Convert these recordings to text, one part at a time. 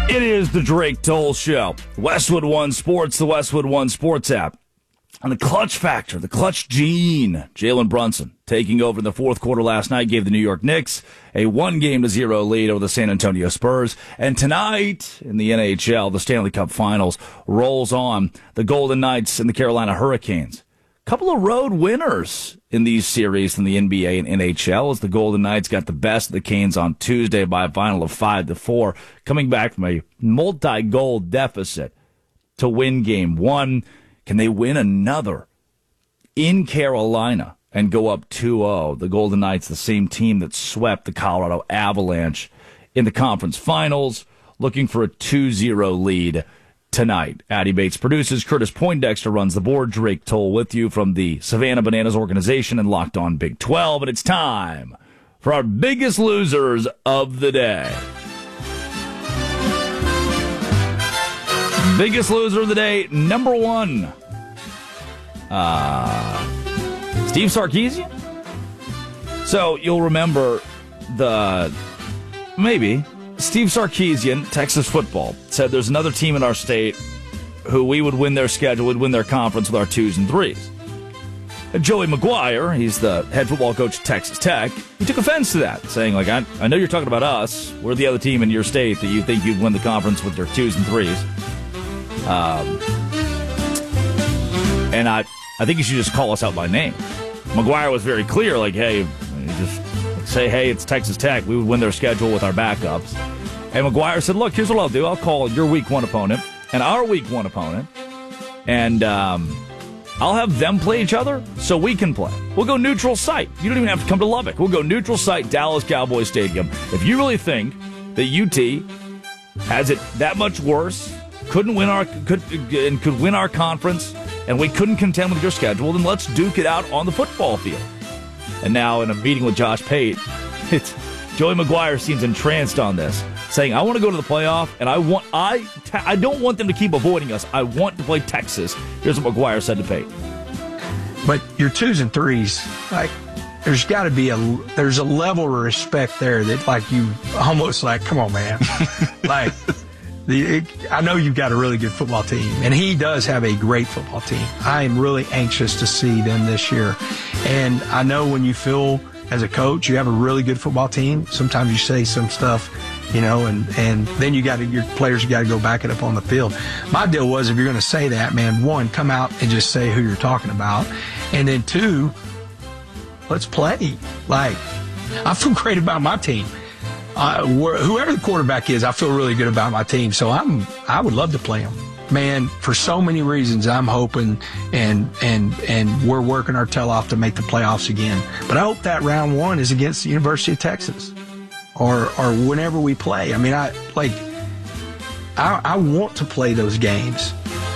It is the Drake Toll Show. Westwood One Sports, the Westwood One Sports app. And the clutch factor, the clutch gene, Jalen Brunson taking over in the fourth quarter last night, gave the New York Knicks a 1-0 lead over the San Antonio Spurs. And tonight in the NHL, the Stanley Cup Finals rolls on. The Golden Knights and the Carolina Hurricanes. Couple of road winners in these series in the NBA and NHL as the Golden Knights got the best of the Canes on Tuesday by a final of 5-4, coming back from a multi-goal deficit to win game one. Can they win another in Carolina and go up 2-0? The Golden Knights, the same team that swept the Colorado Avalanche in the conference finals, looking for a 2-0 lead tonight. Addy Bates produces. Curtis Poindexter runs the board. Drake Toll with you from the Savannah Bananas organization and Locked On Big 12. And it's time for our biggest losers of the day. Biggest loser of the day, number one. Steve Sarkisian. So you'll remember Steve Sarkisian, Texas football, said there's another team in our state who we would win their schedule, would win their conference with our 2s and 3s. And Joey McGuire, he's the head football coach at Texas Tech, he took offense to that, saying, like, I know you're talking about us. We're the other team in your state that you think you'd win the conference with your 2s and 3s. And I think you should just call us out by name. McGuire was very clear, like, hey, just say, hey, it's Texas Tech. We would win their schedule with our backups. And McGuire said, look, here's what I'll do. I'll call your week one opponent and our week one opponent, and I'll have them play each other so we can play. We'll go neutral site. You don't even have to come to Lubbock. We'll go neutral site, Dallas Cowboys Stadium. If you really think that UT has it that much worse, could win our conference, and we couldn't contend with your schedule, then let's duke it out on the football field. And now in a meeting with Josh Pate, Joey McGuire seems entranced on this, saying, I want to go to the playoff, and I don't want them to keep avoiding us. I want to play Texas. Here's what McGuire said to Pate. But your 2s and 3s, like, there's got to be there's a level of respect there that, like, you almost like, come on, man. Like, I know you've got a really good football team, and he does have a great football team. I am really anxious to see them this year. And I know when you feel as a coach you have a really good football team, sometimes you say some stuff, you know, and then your players got to go back it up on the field. My deal was, if you're going to say that, man, one, come out and just say who you're talking about. And then two, let's play. Like, I feel great about my team. Whoever the quarterback is, I feel really good about my team. So I would love to play them. Man, for so many reasons, I'm hoping and we're working our tail off to make the playoffs again. But I hope that round one is against the University of Texas or whenever we play. I mean, I want to play those games.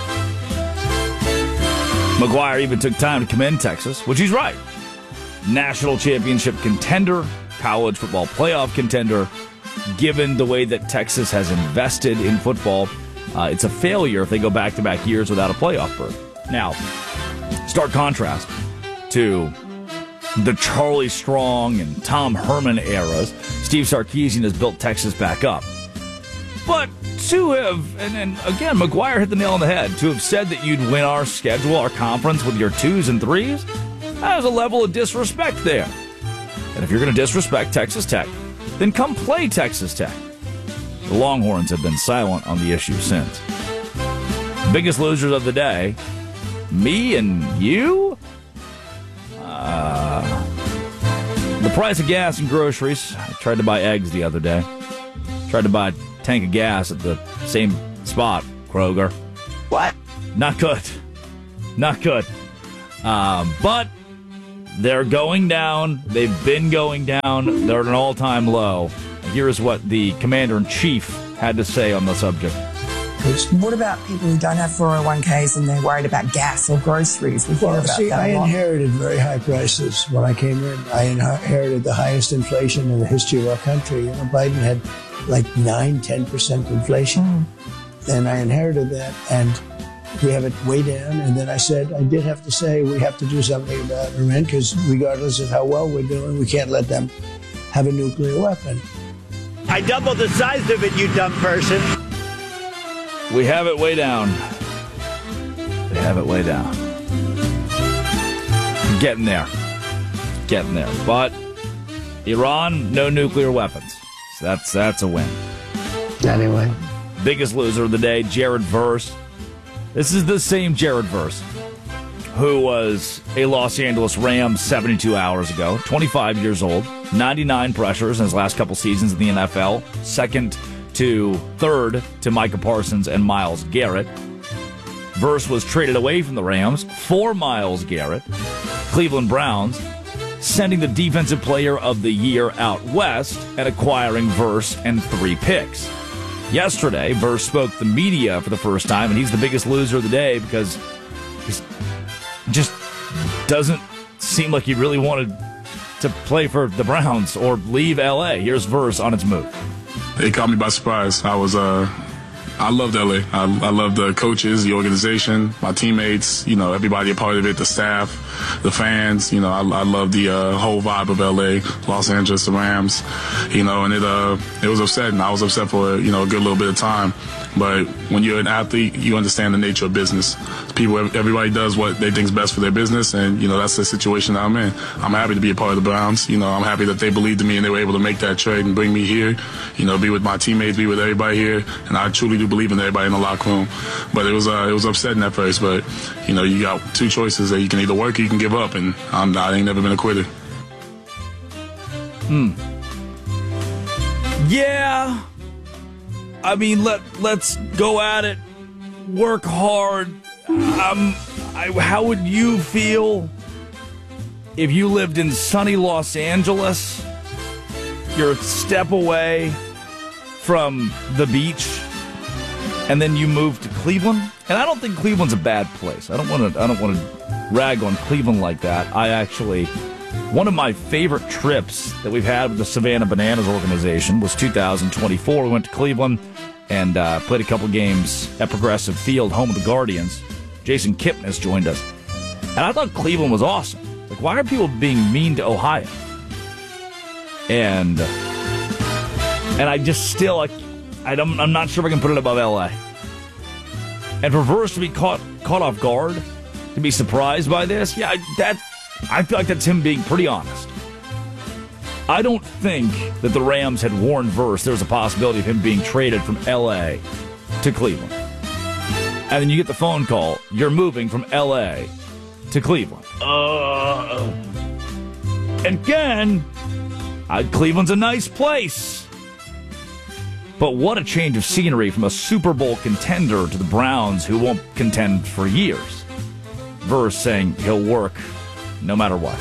McGuire even took time to commend Texas, which he's right. National championship contender, college football playoff contender. Given the way that Texas has invested in football, it's a failure if they go back-to-back years without a playoff berth. Now, stark contrast to the Charlie Strong and Tom Herman eras. Steve Sarkisian has built Texas back up. But to have, and again, McGuire hit the nail on the head, to have said that you'd win our schedule, our conference with your 2s and 3s, there's a level of disrespect there. And if you're going to disrespect Texas Tech, then come play Texas Tech. The Longhorns have been silent on the issue since. Biggest losers of the day, me and you? The price of gas and groceries. I tried to buy eggs the other day. Tried to buy a tank of gas at the same spot, Kroger. What? Not good. Not good. But they're going down. They've been going down. They're at an all-time low. Here's what the commander-in-chief had to say on the subject. What about people who don't have 401ks and they're worried about gas or groceries? I inherited very high prices when I came in. I inherited the highest inflation in the history of our country. You know, Biden had like 9-10% inflation. And I inherited that, and we have it way down. And then I said, I did have to say we have to do something about Iran, because regardless of how well we're doing, we can't let them have a nuclear weapon. I doubled the size of it, you dumb person. We have it way down. We have it way down. Getting there. Getting there. But Iran, no nuclear weapons. So that's a win. Anyway. Biggest loser of the day, Jared Verse. This is the same Jared Verse who was a Los Angeles Rams 72 hours ago, 25 years old, 99 pressures in his last couple seasons in the NFL, third to Micah Parsons and Myles Garrett. Verse was traded away from the Rams for Myles Garrett. Cleveland Browns sending the Defensive Player of the Year out west and acquiring Verse and 3 picks. Yesterday, Verse spoke to the media for the first time, and he's the biggest loser of the day because he just doesn't seem like he really wanted to play for the Browns or leave L.A. Here's Verse on its move. It caught me by surprise. I loved LA. I loved the coaches, the organization, my teammates, everybody a part of it, the staff, the fans. I love the whole vibe of LA, Los Angeles, the Rams, and it was upsetting. I was upset for, a good little bit of time. But when you're an athlete, you understand the nature of business. Everybody does what they think is best for their business, and, that's the situation that I'm in. I'm happy to be a part of the Browns. I'm happy that they believed in me and they were able to make that trade and bring me here, be with my teammates, be with everybody here. And I truly do believe in everybody in the locker room. But it was upsetting at first. But, you got two choices that you can either work or you can give up, and I ain't never been a quitter. Yeah. I mean, let's go at it. Work hard. How would you feel if you lived in sunny Los Angeles? You're a step away from the beach, and then you move to Cleveland. And I don't think Cleveland's a bad place. I don't want to rag on Cleveland like that. One of my favorite trips that we've had with the Savannah Bananas organization was 2024. We went to Cleveland and played a couple games at Progressive Field, home of the Guardians. Jason Kipnis joined us. And I thought Cleveland was awesome. Like, why are people being mean to Ohio? And I just still, I'm not sure if I can put it above L.A. And for Verse to be caught off guard, to be surprised by this, I feel like that's him being pretty honest. I don't think that the Rams had warned Verse there was a possibility of him being traded from L.A. to Cleveland. And then you get the phone call, you're moving from L.A. to Cleveland. And again, Cleveland's a nice place. But what a change of scenery from a Super Bowl contender to the Browns who won't contend for years. Verse saying he'll work no matter what.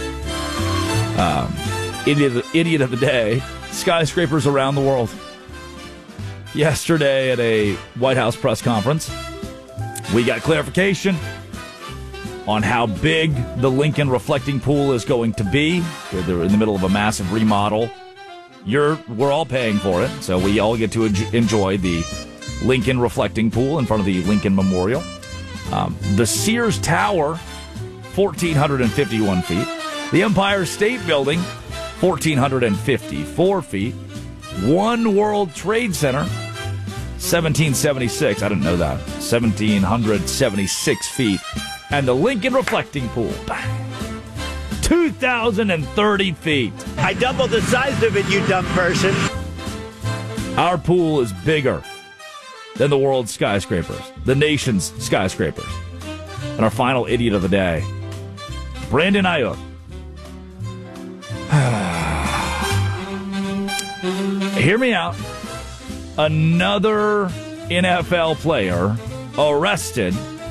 Idiot of the day. Skyscrapers around the world. Yesterday at a White House press conference, we got clarification on how big the Lincoln reflecting pool is going to be. They're in the middle of a massive remodel. We're all paying for it, so we all get to enjoy the Lincoln reflecting pool in front of the Lincoln Memorial. The Sears Tower, 1,451 feet. The Empire State Building, 1,454 feet. One World Trade Center, 1776. I didn't know that. 1,776 feet. And the Lincoln Reflecting Pool, 2,030 feet. I doubled the size of it, you dumb person. Our pool is bigger than the world's skyscrapers, the nation's skyscrapers. And our final idiot of the day, Brandon Ayuk. Hear me out. Another NFL player arrested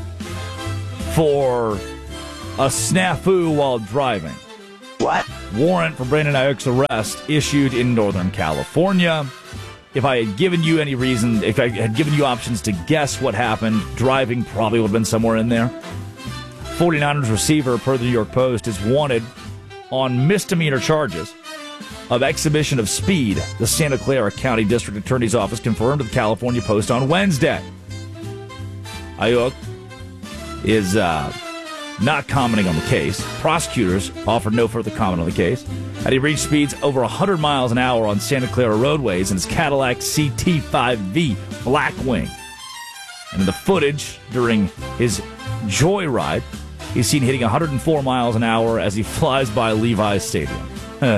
for a snafu while driving. What? Warrant for Brandon Ayuk's arrest issued in Northern California. If I had given you any reason, if I had given you options to guess what happened, driving probably would have been somewhere in there. 49ers receiver, per the New York Post, is wanted on misdemeanor charges of exhibition of speed, the Santa Clara County District Attorney's Office confirmed to the California Post on Wednesday. Ayuk is not commenting on the case. Prosecutors offered no further comment on the case. And he reached speeds over 100 miles an hour on Santa Clara roadways in his Cadillac CT5V Blackwing. And in the footage during his joyride, he's seen hitting 104 miles an hour as he flies by Levi's Stadium.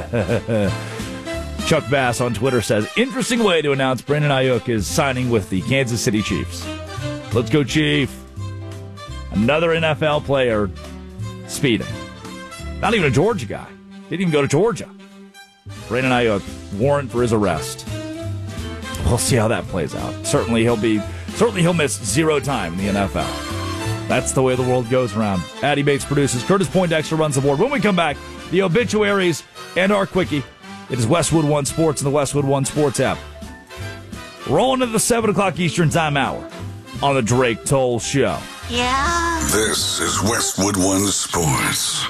Chuck Bass on Twitter says, interesting way to announce Brandon Ayuk is signing with the Kansas City Chiefs. Let's go, Chief. Another NFL player speeding. Not even a Georgia guy. Didn't even go to Georgia. Brandon Ayuk, warrant for his arrest. We'll see how that plays out. Certainly he'll miss zero time in the NFL. That's the way the world goes around. Addy Bates produces. Curtis Poindexter runs the board. When we come back, the obituaries and our quickie. It is Westwood One Sports and the Westwood One Sports app. Rolling into the 7 o'clock Eastern Time hour on the Drake Toll Show. Yeah. This is Westwood One Sports.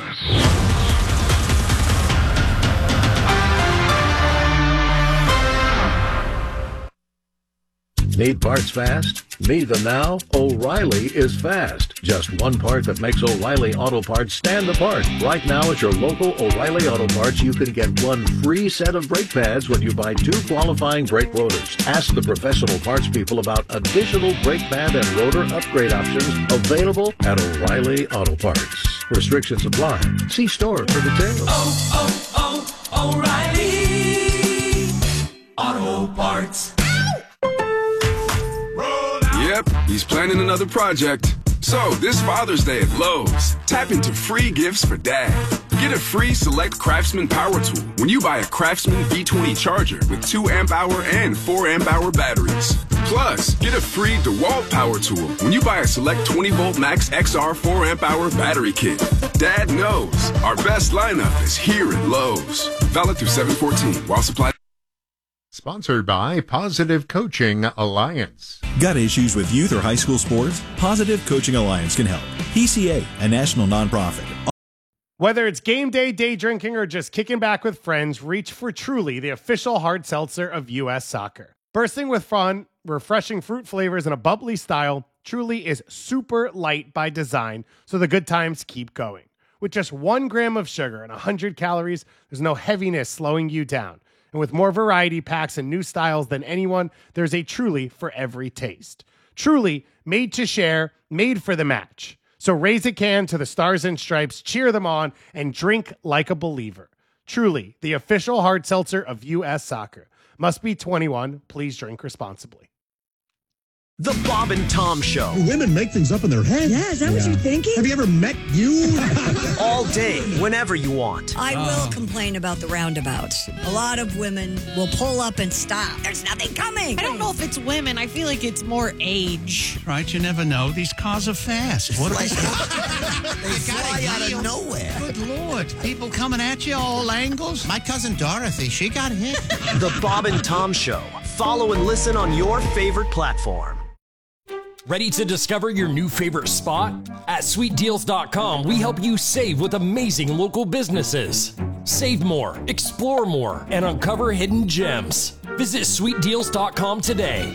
Need parts fast? Need them now? O'Reilly is fast. Just one part that makes O'Reilly Auto Parts stand apart. Right now at your local O'Reilly Auto Parts, you can get one free set of brake pads when you buy 2 qualifying brake rotors. Ask the professional parts people about additional brake pad and rotor upgrade options available at O'Reilly Auto Parts. Restrictions apply. See store for details. O'Reilly Auto Parts. Yep, he's planning another project. So, this Father's Day at Lowe's, tap into free gifts for Dad. Get a free Select Craftsman Power Tool when you buy a Craftsman V20 charger with 2 amp-hour and 4 amp-hour batteries. Plus, get a free DeWalt Power Tool when you buy a Select 20-volt Max XR 4 amp-hour battery kit. Dad knows our best lineup is here at Lowe's. Valid through 7/14 while supply. Sponsored by Positive Coaching Alliance. Got issues with youth or high school sports? Positive Coaching Alliance can help. PCA, a national nonprofit. Whether it's game day, day drinking, or just kicking back with friends, reach for Truly, the official hard seltzer of U.S. Soccer. Bursting with fun, refreshing fruit flavors, and a bubbly style, Truly is super light by design, so the good times keep going. With just 1 gram of sugar and 100 calories, there's no heaviness slowing you down. And with more variety packs and new styles than anyone, there's a Truly for every taste. Truly, made to share, made for the match. So raise a can to the Stars and Stripes, cheer them on, and drink like a believer. Truly, the official hard seltzer of U.S. Soccer. Must be 21. Please drink responsibly. The Bob and Tom Show. Women make things up in their head. Yeah, is that what you're thinking? Have you ever met you? All day, whenever you want. I will complain about the roundabouts. A lot of women will pull up and stop. There's nothing coming. I don't know if it's women. I feel like it's more age. Right, you never know. These cars are fast. What they fly out of nowhere. Good Lord. People coming at you all angles. My cousin Dorothy, she got hit. The Bob and Tom Show. Follow and listen on your favorite platform. Ready to discover your new favorite spot? At SweetDeals.com, we help you save with amazing local businesses. Save more, explore more, and uncover hidden gems. Visit SweetDeals.com today.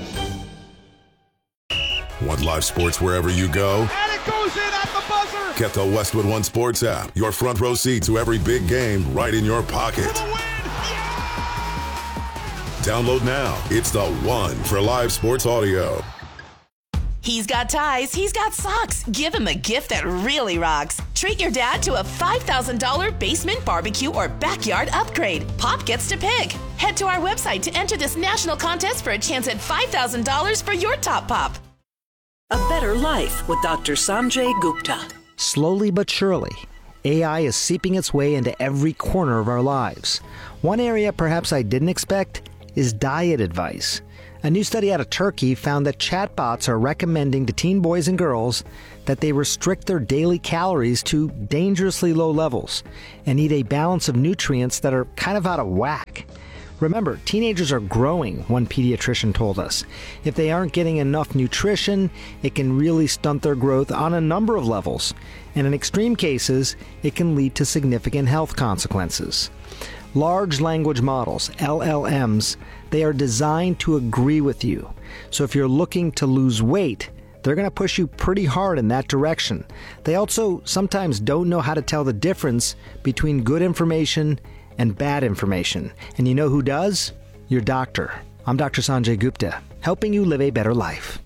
Want live sports wherever you go? And it goes in at the buzzer! Get the Westwood One Sports app. Your front row seat to every big game right in your pocket. Download now. It's the one for live sports audio. He's got ties, he's got socks. Give him a gift that really rocks. Treat your dad to a $5,000 basement barbecue or backyard upgrade. Pop gets to pick. Head to our website to enter this national contest for a chance at $5,000 for your top pop. A better life with Dr. Sanjay Gupta. Slowly but surely, AI is seeping its way into every corner of our lives. One area perhaps I didn't expect is diet advice. A new study out of Turkey found that chatbots are recommending to teen boys and girls that they restrict their daily calories to dangerously low levels and eat a balance of nutrients that are kind of out of whack. Remember, teenagers are growing, one pediatrician told us. If they aren't getting enough nutrition, it can really stunt their growth on a number of levels. And in extreme cases, it can lead to significant health consequences. Large language models, LLMs, they are designed to agree with you. So if you're looking to lose weight, they're going to push you pretty hard in that direction. They also sometimes don't know how to tell the difference between good information and bad information. And you know who does? Your doctor. I'm Dr. Sanjay Gupta, helping you live a better life.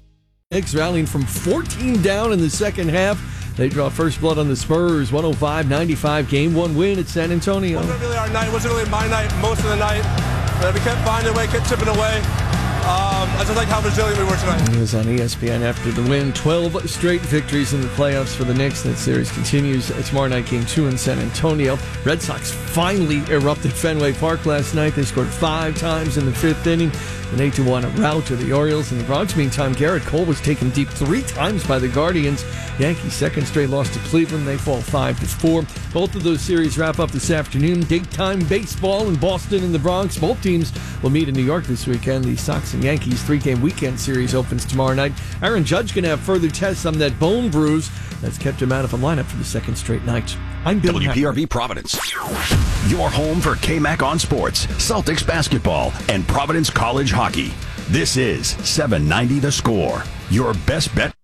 Knicks rallying from 14 down in the second half. They draw first blood on the Spurs. 105-95 Game 1 win at San Antonio. Wasn't really our night. Wasn't really my night most of the night. But we kept finding a way, kept chipping away. I just like how resilient we were tonight. He was on ESPN after the win. 12 straight victories in the playoffs for the Knicks. That series continues tomorrow night, Game 2 in San Antonio. Red Sox finally erupted Fenway Park last night. They scored 5 times in the 5th inning. An 8-1 rout to the Orioles. In the Bronx, meantime, Garrett Cole was taken deep 3 times by the Guardians. Yankees' second straight loss to Cleveland. They fall 5-4. Both of those series wrap up this afternoon. Daytime baseball in Boston and the Bronx. Both teams will meet in New York this weekend. The Sox and Yankees 3-game weekend series opens tomorrow night. Aaron Judge going to have further tests on that bone bruise that's kept him out of the lineup for the second straight night. I'm Bill WPRV Providence. Your home for KMAC on sports, Celtics basketball, and Providence College hockey. This is 790 The Score. Your best bet.